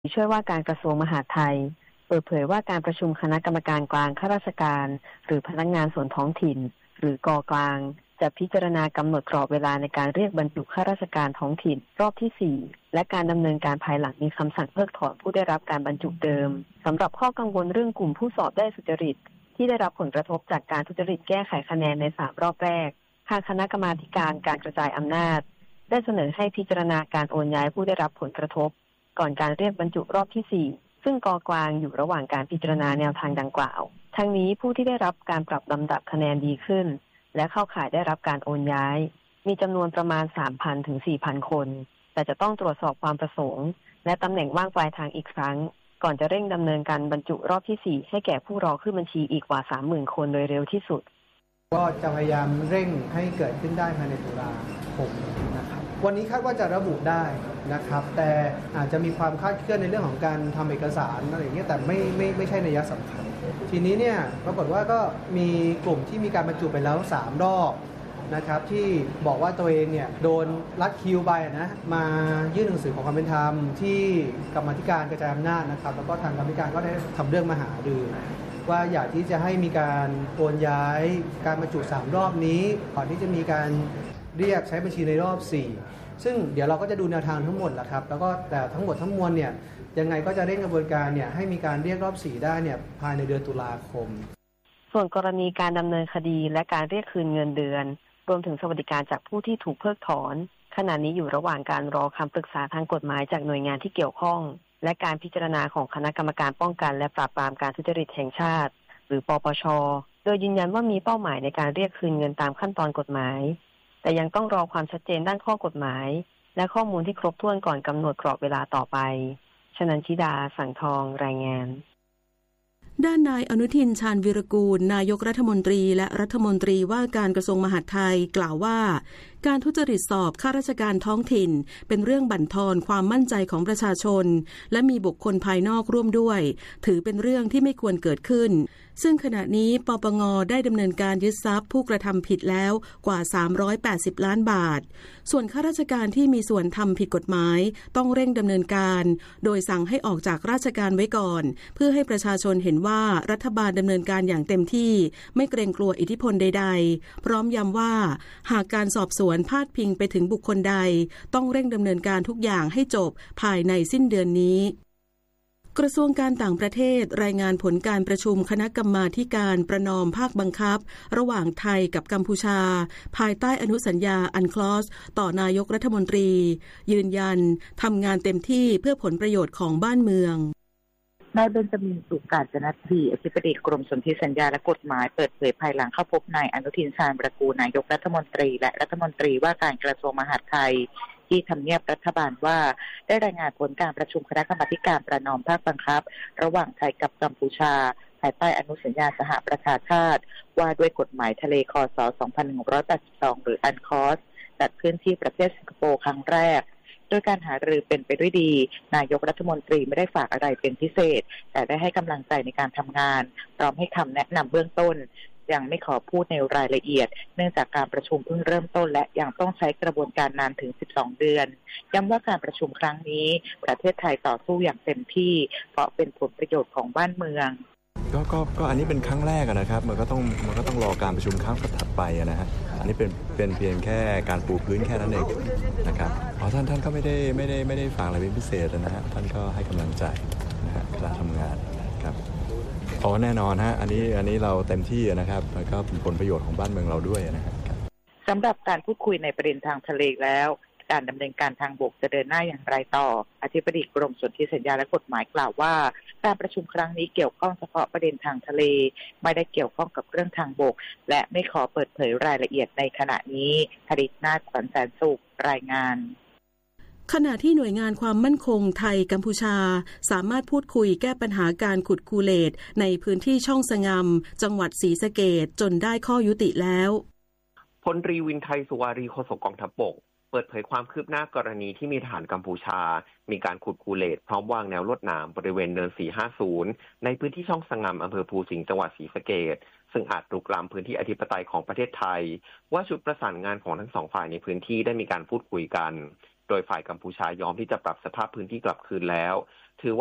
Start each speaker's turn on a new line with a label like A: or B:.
A: ช่วยว่าการกระทรวงมหาดไทยเปิดเผยว่าการประชุมคณะกรรมการกลางข้าราชการหรือพนักงานส่วนท้องถิ่นหรือกกลางจะพิจารณากำหนดกรอบเวลาในการเรียกบรรจุข้าราชการท้องถิ่นรอบที่4และการดำเนินการภายหลังมีคำสั่งเพิกถอนผู้ได้รับการบรรจุเดิมสำหรับข้อกังวลเรื่องกลุ่มผู้สอบได้สุจริตที่ได้รับผลกระทบจากการทุจริตแก้ไขคะแนนใน3รอบแรกทางคณะกรรมาการการกระจายอำนาจได้เสนอให้พิจารณาการโอนย้ายผู้ได้รับผลกระทบก่อนการเรียกบรรจุรอบที่4ซึ่งกกลางอยู่ระหว่างการพิจารณาแนวทางดังกล่าวทั้งนี้ผู้ที่ได้รับการปรับลำดับคะแนนดีขึ้นและเข้าข่ายได้รับการโอนย้ายมีจำนวนประมาณ 3,000 ถึง 4,000 คนแต่จะต้องตรวจสอบความประสงค์และตำแหน่งว่างปลายทางอีกครั้งก่อนจะเร่งดำเนินการบรรจุรอบที่4ให้แก่ผู้รอขึ้นบัญชีอีกกว่า 30,000 คนโดยเร็วที่สุด
B: ก็จะพยายามเร่งให้เกิดขึ้นได้ภายในตุลาคมนะครับวันนี้คาดว่าจะระบุได้นะครับแต่อาจจะมีความคลาดเคลื่อนในเรื่องของการทำเอกสารอะไรอย่างเงี้ยแต่ไม่ใช่นัยสำคัญทีนี้เนี่ยปรากฏว่าก็มีกลุ่มที่มีการบรรจุไปแล้ว3รอบนะครับที่บอกว่าตัวเองเนี่ยโดนลัดคิวไปนะมายื่นหนังสือของความเป็นธรรมที่กรรมาธิการกระจายอำนาจนะครับแล้วก็ทางกรรมาธิการก็ได้ทำเรื่องมาหารือว่าอยากที่จะให้มีการโอนย้ายการบรรจุ3รอบนี้ก่อนที่จะมีการเรียกใช้บัญชีในรอบ4ซึ่งเดี๋ยวเราก็จะดูแนวทางทั้งหมดแหละครับแล้วก็แต่ทั้งหมดทั้งมวลเนี่ยยังไงก็จะเร่งกระบวนการเนี่ยให้มีการเรียกรอบ4ได้เนี่ยภายในเดือนตุลาคม
A: ส่วนกรณีการดำเนินคดีและการเรียกคืนเงินเดือนรวมถึงสวัสดิการจากผู้ที่ถูกเพิกถอนขณะนี้อยู่ระหว่างการรอคำปรึกษาทางกฎหมายจากหน่วยงานที่เกี่ยวข้องและการพิจารณาของคณะกรรมการป้องกันและปราบปรามการทุจริตแห่งชาติหรือปปช.โดยยืนยันว่ามีเป้าหมายในการเรียกคืนเงินตามขั้นตอนกฎหมายแต่ยังต้องรอความชัดเจนด้านข้อกฎหมายและข้อมูลที่ครบถ้วนก่อนกำหนดกรอบเวลาต่อไปชนันชิดาสังทองรายงาน
C: ด้านนายอนุทินชาญวีรกูลนายกรัฐมนตรีและรัฐมนตรีว่าการกระทรวงมหาดไทยกล่าวว่าการทุจริตสอบข้าราชการท้องถิ่นเป็นเรื่องบั่นทอนความมั่นใจของประชาชนและมีบุคคลภายนอกร่วมด้วยถือเป็นเรื่องที่ไม่ควรเกิดขึ้นซึ่งขณะนี้ปปง.ได้ดำเนินการยึดทรัพย์ผู้กระทำผิดแล้วกว่า380ล้านบาทส่วนข้าราชการที่มีส่วนทำผิดกฎหมายต้องเร่งดำเนินการโดยสั่งให้ออกจากราชการไว้ก่อนเพื่อให้ประชาชนเห็นว่ารัฐบาลดำเนินการอย่างเต็มที่ไม่เกรงกลัวอิทธิพลใดๆพร้อมย้ำว่าหากการสอบสวนพาดพิงไปถึงบุคคลใดต้องเร่งดำเนินการทุกอย่างให้จบภายในสิ้นเดือนนี้กระทรวงการต่างประเทศรายงานผลการประชุมคณะกรรมาธิการประนอมภาคบังคับระหว่างไทยกับกัมพูชาภายใต้อนุสัญญาอันคลอสต่อนายกรัฐมนตรียืนยันทำงานเต็มที่เพื่อผลประโยชน์ของบ้านเมือง
D: นายเบนจามิน สุขกาญจนทีอธิบดีกรมสนธิสัญญาและกฎหมายเปิดเผยภายหลังเข้าพบนายอนุทินชาญวีรกูลนายกรัฐมนตรีและรัฐมนตรีว่าการกระทรวงมหาดไทยที่ทำเนียบรัฐบาลว่าได้รายงานผลการประชุมคณะกรรมาการประนอมภาคบังคับระหว่างไทยกับกัมพูชาภายใต้อนุสัญญาสหประชาชาติว่าด้วยกฎหมายทะเลคศ2182หรืออันคอสจัดขึ้นที่ประเทศสิงคโปร์ครั้งแรกโดยการหารือเป็นไปด้วยดีนายกรัฐมนตรีไม่ได้ฝากอะไรเป็นพิเศษแต่ได้ให้กำลังใจในการทำงานพร้อมให้คำแนะนำเบื้องต้นยังไม่ขอพูดในรายละเอียดเนื่องจากการประชุมเพิ่งเริ่มต้นและยังต้องใช้กระบวนการนานถึง12เดือนย้ำว่าการประชุมครั้งนี้ประเทศไทยต่อสู้อย่างเต็มที่เพราะเป็นผลประโยชน์ของบ้านเมือง
E: ก็อันนี้เป็นครั้งแรกนะครับมันก็ต้องรอการประชุมครั้งถัดไปนะฮะอันนี้เป็นเพียงแค่การปูพื้นแค่นั้นเองนะครับท่านก็ไม่ได้ฝากอะไรเป็นพิเศษนะฮะท่านก็ให้กำลังใจนะฮะการทำงานครับแน่นอนฮะอันนี้เราเต็มที่นะครับแล้วก็เป็นผลประโยชน์ของบ้านเมืองเราด้วยนะครับ
D: สำหรับการพูดคุยในประเด็นทางทะเลแล้วการดำเนินการทางบกจะเดินหน้าอย่างไรต่ออธิบดีกรมสนธิสัญญาและกฎหมายกล่าวว่าการประชุมครั้งนี้เกี่ยวข้องเฉพาะประเด็นทางทะเลไม่ได้เกี่ยวข้องกับเรื่องทางบกและไม่ขอเปิดเผยรายละเอียดในขณะนี้ธริตนาถ ขวัญแสนสุขรายงาน
C: ขณะที่หน่วยงานความมั่นคงไทยกัมพูชาสามารถพูดคุยแก้ปัญหาการขุดคูเลตในพื้นที่ช่องสงำจังหวัดศรีสะเกษจนได้ข้อยุติแล้ว
F: พลตรีวินไทยสุวารีโฆษกกองทัพบกเปิดเผยความคืบหน้ากรณีที่มีทหารกัมพูชามีการขุดคูเลตพร้อมวางแนวลวดหนามบริเวณเนิน 450 ในพื้นที่ช่องสงำอำเภอภูสิงห์จังหวัดศรีสะเกษซึ่งอาจรุกล้ำพื้นที่อธิปไตยของประเทศไทยว่าชุดประสานงานของทั้งสองฝ่ายในพื้นที่ได้มีการพูดคุยกันโดยฝ่ายกัมพูชายอมที่จะปรับสภาพพื้นที่กลับคืนแล้ว